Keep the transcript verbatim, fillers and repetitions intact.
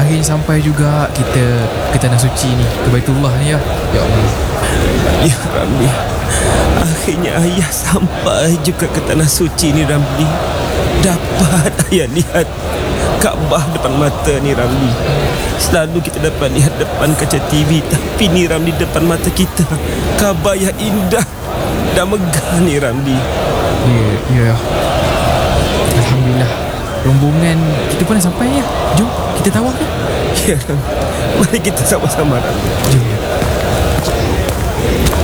akhirnya sampai juga kita ke Tanah Suci ni, ke Baitullah ni ya. Ya Allah. Ya Ramli, akhirnya ayah sampai juga ke Tanah Suci ni Ramli. Dapat ayah lihat Kaabah depan mata ni Ramli. Selalu kita dapat lihat depan kaca T V, tapi ni Ramli depan mata kita. Kaabah yang indah dan megah ni Ramli. Ya, ya. Alhamdulillah. Rombongan kita pun dah sampai ya. Jom kita tawaf ya. Ya Ramli, mari kita sama-sama Ramli. Jom.